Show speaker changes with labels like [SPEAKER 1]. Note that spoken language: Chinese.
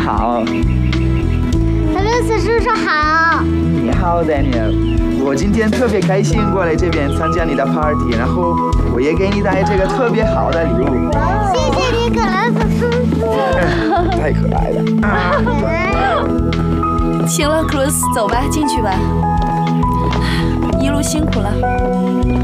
[SPEAKER 1] 好。
[SPEAKER 2] 克鲁斯叔叔好。
[SPEAKER 1] 你好 ，Daniel。我今天特别开心过来这边参加你的 party， 然后我也给你带这个特别好的礼物。
[SPEAKER 2] 谢谢你，克鲁斯叔叔。
[SPEAKER 1] 太可爱了。
[SPEAKER 3] 行了，克鲁斯，走吧，进去吧。一路辛苦了。